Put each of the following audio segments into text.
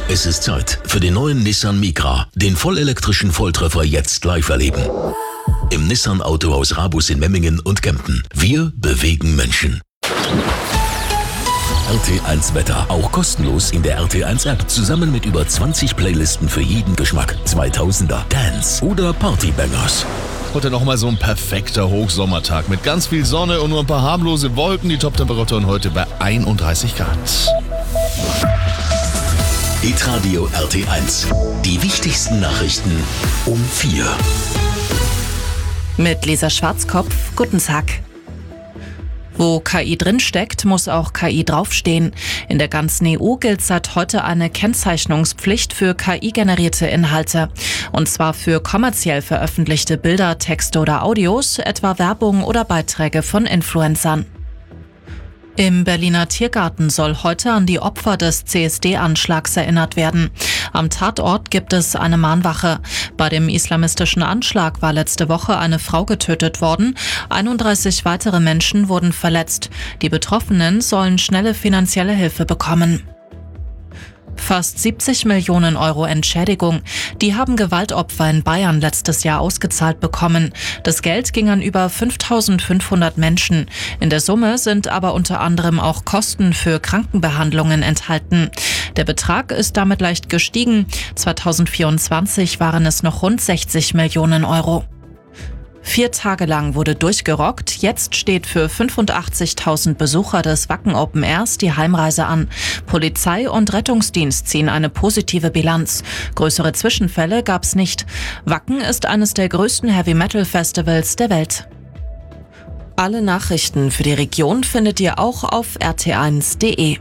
Es ist Zeit für den neuen Nissan Micra. Den vollelektrischen Volltreffer jetzt live erleben. Im Nissan Autohaus Rabus in Memmingen und Kempten. Wir bewegen Menschen. RT1 Wetter, auch kostenlos in der RT1 App, zusammen mit über 20 Playlisten für jeden Geschmack. 2000er, Dance oder Partybangers. Heute nochmal so ein perfekter Hochsommertag mit ganz viel Sonne und nur ein paar harmlose Wolken. Die Toptemperaturen heute bei 31 Grad. Hitradio RT1. Die wichtigsten Nachrichten um 4. Mit Lisa Schwarzkopf, guten Tag. Wo KI drinsteckt, muss auch KI draufstehen. In der ganzen EU gilt seit heute eine Kennzeichnungspflicht für KI-generierte Inhalte. Und zwar für kommerziell veröffentlichte Bilder, Texte oder Audios, etwa Werbung oder Beiträge von Influencern. Im Berliner Tiergarten soll heute an die Opfer des CSD-Anschlags erinnert werden. Am Tatort gibt es eine Mahnwache. Bei dem islamistischen Anschlag war letzte Woche eine Frau getötet worden. 31 weitere Menschen wurden verletzt. Die Betroffenen sollen schnelle finanzielle Hilfe bekommen. Fast 70 Millionen Euro Entschädigung. Die haben Gewaltopfer in Bayern letztes Jahr ausgezahlt bekommen. Das Geld ging an über 5.500 Menschen. In der Summe sind aber unter anderem auch Kosten für Krankenbehandlungen enthalten. Der Betrag ist damit leicht gestiegen. 2024 waren es noch rund 60 Millionen Euro. 4 Tage lang wurde durchgerockt. Jetzt steht für 85.000 Besucher des Wacken Open Airs die Heimreise an. Polizei und Rettungsdienst ziehen eine positive Bilanz. Größere Zwischenfälle gab's nicht. Wacken ist eines der größten Heavy-Metal-Festivals der Welt. Alle Nachrichten für die Region findet ihr auch auf rt1.de.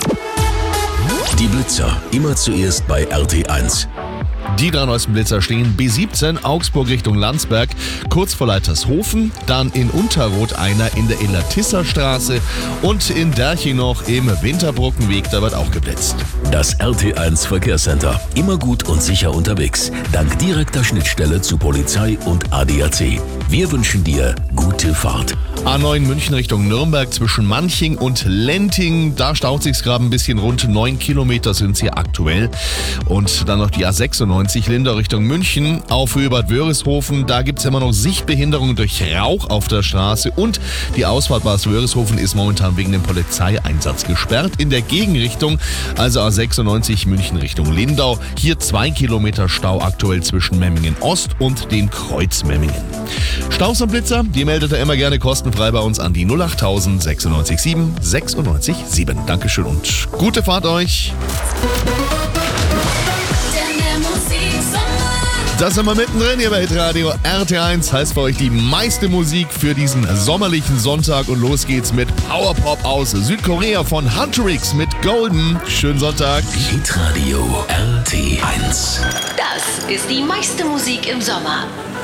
Die Blitzer, immer zuerst bei RT1. Die 3 neuesten Blitzer stehen B17 Augsburg Richtung Landsberg, kurz vor Leitershofen, dann in Unterroth einer in der Illertisserstraße und in Derching noch im Winterbrückenweg, da wird auch geblitzt. Das RT1 Verkehrscenter, immer gut und sicher unterwegs, dank direkter Schnittstelle zu Polizei und ADAC. Wir wünschen dir gute Fahrt. A9 München Richtung Nürnberg zwischen Manching und Lenting, da staut sich's gerade ein bisschen, rund 9 Kilometer sind hier aktuell. Und dann noch die A96 Lindau Richtung München auf Höhe Bad Wörishofen, da gibt's immer noch Sichtbehinderungen durch Rauch auf der Straße und die Ausfahrt Bad Wörishofen ist momentan wegen dem Polizeieinsatz gesperrt. In der Gegenrichtung, also A96 München Richtung Lindau, hier 2 Kilometer Stau aktuell zwischen Memmingen Ost und dem Kreuz Memmingen. Staus und Blitzer, die meldet ihr immer gerne kostenfrei bei uns an die 08000 96 7 96 7. Dankeschön und gute Fahrt euch. Das sind wir mittendrin hier bei Hitradio RT1. Heißt für euch die meiste Musik für diesen sommerlichen Sonntag. Und los geht's mit Powerpop aus Südkorea von Huntrix mit Golden. Schönen Sonntag. Hitradio RT1. Das ist die meiste Musik im Sommer.